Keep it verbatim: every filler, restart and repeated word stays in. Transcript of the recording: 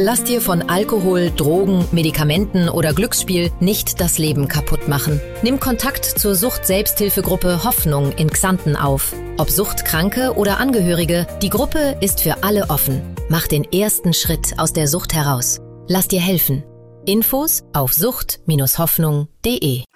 Lass dir von Alkohol, Drogen, Medikamenten oder Glücksspiel nicht das Leben kaputt machen. Nimm Kontakt zur Sucht-Selbsthilfegruppe Hoffnung in Xanten auf. Ob Suchtkranke oder Angehörige, die Gruppe ist für alle offen. Mach den ersten Schritt aus der Sucht heraus. Lass dir helfen. Infos auf sucht Bindestrich hoffnung punkt de